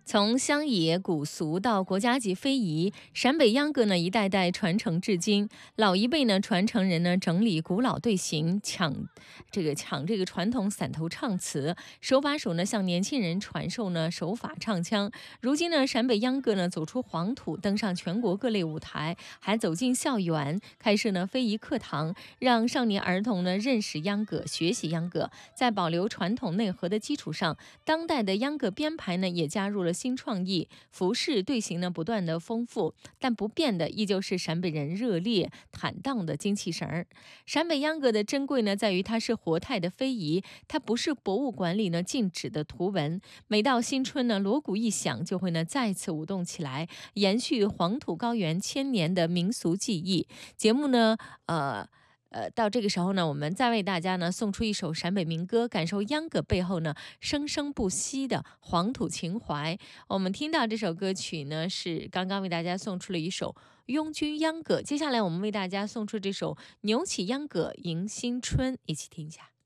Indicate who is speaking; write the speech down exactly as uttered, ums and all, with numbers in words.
Speaker 1: 从乡野古俗到国家级非遗，陕北秧歌呢一代代传承至今。老一辈呢传承人呢整理古老队形，抢这个抢这个传统散头唱词，手把手呢向年轻人传授呢手法唱腔。如今呢陕北秧歌呢走出黄土，登上全国各类舞台，还走进校园，开设呢非遗课堂，让少年儿童呢认识秧歌，学习秧歌。在保留传统内核的基础上，当代的秧歌编排呢也加入了新创意，服饰队形呢不断的丰富，但不变的依旧是陕北人热烈坦荡的精气神儿。陕北秧歌的珍贵呢在于它是活态的非遗，它不是博物馆里呢静止的图文。每到新春呢，锣鼓一响，就会呢再次舞动起来，延续黄土高原千年的民俗技艺。节目呢，呃。呃，到这个时候呢，我们再为大家呢送出一首陕北民歌，感受秧歌背后呢生生不息的黄土情怀。我们听到这首歌曲呢，是刚刚为大家送出了一首拥军秧歌。接下来我们为大家送出这首扭起秧歌迎新春，一起听一下。